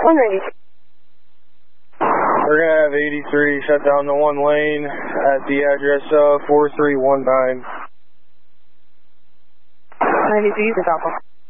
190. We're going to have 83 shut down the one lane at the address of 4319. 93, the Alpha.